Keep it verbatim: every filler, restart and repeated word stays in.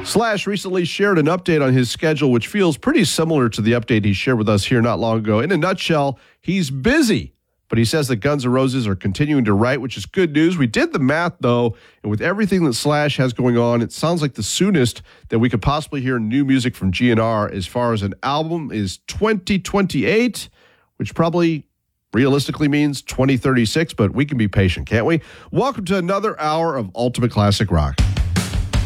Slash recently shared an update on his schedule, which feels pretty similar to the update he shared with us here not long ago. In a nutshell, he's busy, but he says that Guns N' Roses are continuing to write, which is good news. We did the math, though, and with everything that Slash has going on, it sounds like the soonest that we could possibly hear new music from G N R as far as an album is twenty twenty-eight, which probably realistically means twenty thirty-six, but we can be patient, can't we? Welcome to another hour of Ultimate Classic Rock.